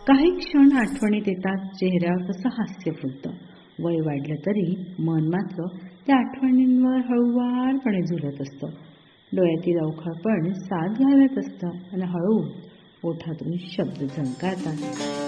काही क्षण आठवणीत येतात, चेहऱ्यावर कसं हास्य फुलतं. वय वाढलं तरी मन मात्र त्या आठवणींवर हळूवारपणे झुलत असतं. डोळ्यातील अवखळपण साथ घालत असतं आणि हळू ओठातून शब्द झंकारतात.